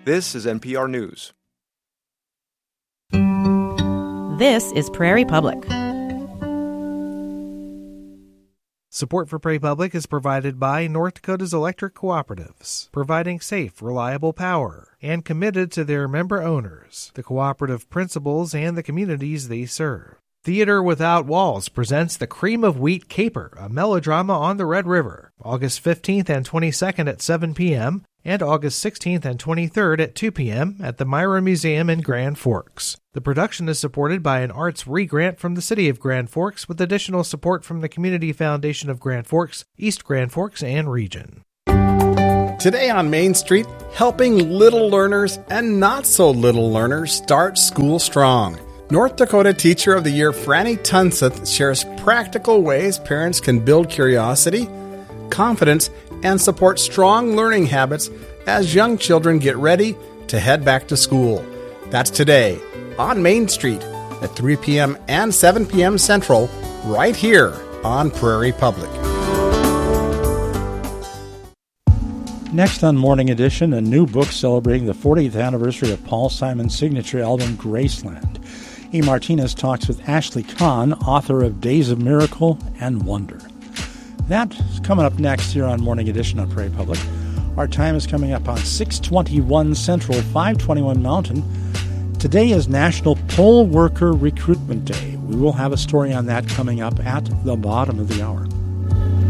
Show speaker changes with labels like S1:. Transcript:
S1: This is NPR News.
S2: This is Prairie Public.
S3: Support for Prairie Public is provided by North Dakota's electric cooperatives, providing safe, reliable power, and committed to their member owners, the cooperative principals, and the communities they serve. Theater Without Walls presents The Cream of Wheat Caper, a melodrama on the Red River, August 15th and 22nd at 7 p.m., and August 16th and 23rd at 2 p.m. at the Myra Museum in Grand Forks. The production is supported by an arts re-grant from the City of Grand Forks with additional support from the Community Foundation of Grand Forks, East Grand Forks, and Region.
S4: Today on Main Street, helping little learners and not so little learners start school strong. North Dakota Teacher of the Year Franny Tunseth shares practical ways parents can build curiosity, confidence, and support strong learning habits as young children get ready to head back to school. That's today on Main Street at 3 p.m. and 7 p.m. Central, right here on Prairie Public.
S5: Next on Morning Edition, a new book celebrating the 40th anniversary of Paul Simon's signature album, Graceland. E. Martinez talks with Ashley Kahn, author of Days of Miracle and Wonder. That's coming up next here on Morning Edition on Prairie Public. Our time is coming up on 6:21 Central, 5:21 Mountain. Today is National Poll Worker Recruitment Day. We will have a story on that coming up at the bottom of the hour.